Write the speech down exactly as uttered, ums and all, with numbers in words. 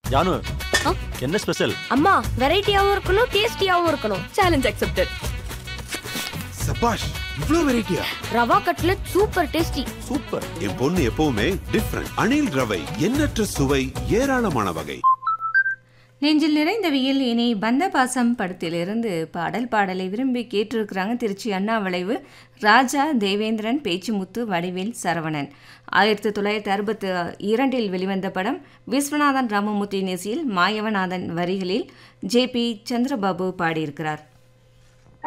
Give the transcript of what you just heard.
ஜானு என்ன ஸ்பெஷல்? அம்மா வெரைட்டியாவும் இருக்கணும் டேஸ்டியாவும் இருக்கணும். Challenge accepted. சபாஷ், இவ்ளோ வெரைட்டியா? Rava cutlet super tasty. Super. என் பொண்ணு எப்பவுமே டிஃபரண்ட். அணில் ரவை, எண்ணற்ற சுவை, ஏராளமான வகை. நெஞ்சில் நிறைந்த வெயில் இனி பந்த பாசம் படத்திலிருந்து பாடல் பாடலை விரும்பி கேட்டிருக்கிறாங்க திருச்சி அண்ணா வளைவு ராஜா தேவேந்திரன் பேச்சுமுத்து வடிவேல் சரவணன். ஆயிரத்தி தொள்ளாயிரத்தி அறுபத்தி இரண்டில் வெளிவந்த படம். விஸ்வநாதன் ராமமூர்த்தி இசையில் மாயவநாதன் வரிகளில் ஜே பி சந்திரபாபு பாடியிருக்கிறார்.